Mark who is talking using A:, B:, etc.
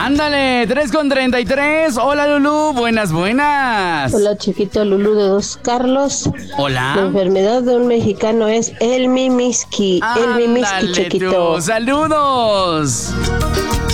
A: Ándale, 3:33. Hola, Lulú, buenas.
B: Hola, chiquito Lulú de Dos Carlos.
A: Hola.
B: La enfermedad de un mexicano es el mimiski. El mimiski,
A: Ándale
B: chiquito.
A: tú, saludos.